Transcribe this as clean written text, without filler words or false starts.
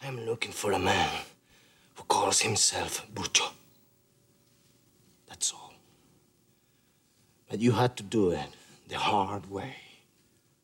I'm looking for a man who calls himself Burcho. That's all. But you had to do it the hard way.